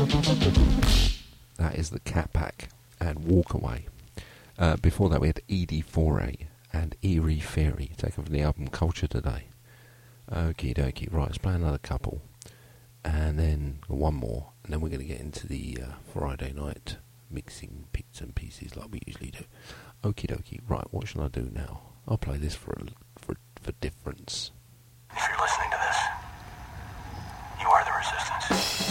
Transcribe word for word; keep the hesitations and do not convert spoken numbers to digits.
That is the Cat Pack and Walk Away. Uh, before that we had E D four A and Eerie Fairy, taken from the album Culture Today. Okie dokie, right, let's play another couple. And then one more, and then we're going to get into the uh, Friday night mixing bits and pieces like we usually do. Okie dokie, right, what shall I do now? I'll play this for, for, for difference. If you're listening to this, you are the resistance.